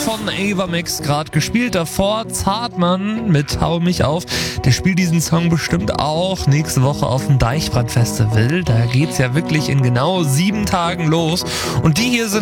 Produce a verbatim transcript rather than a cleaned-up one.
von Ava Max gerade gespielt. Davor Zartmann mit Hau mich auf. Der spielt diesen Song bestimmt auch nächste Woche auf dem Deichbrand Festival. Da geht's ja wirklich in genau sieben Tagen los. Und die hier sind